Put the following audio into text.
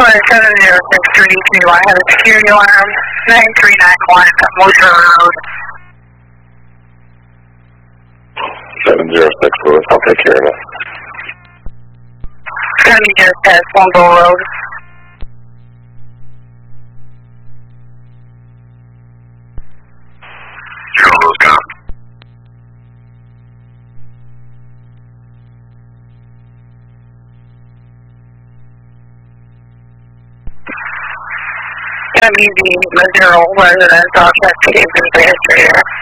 7063, I have a security alarm, 9391 Moser Road. 706 Lewis, I'll take care of it. It's going to be just at Longbow Road. Zero Lewis, gone. It's going to be the Missouri residence off Chesapeake and History here.